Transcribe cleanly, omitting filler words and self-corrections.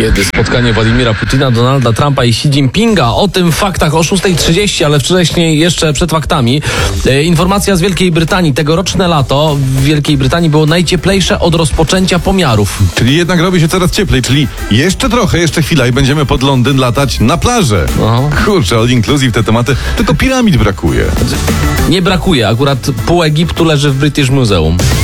Kiedy spotkanie Władimira Putina, Donalda Trumpa i Xi Jinpinga? O tym w faktach o 6:30, ale wcześniej jeszcze przed faktami. Informacja z Wielkiej Brytanii. Tegoroczne lato w Wielkiej Brytanii było najcieplejsze od rozpoczęcia pomiarów. Czyli jednak robi się coraz cieplej, czyli jeszcze trochę, jeszcze chwila i będziemy pod Londyn latać na plażę. Aha. Kurczę, all inclusive te tematy, tylko piramid brakuje. Nie brakuje, akurat pół Egiptu leży w British Museum.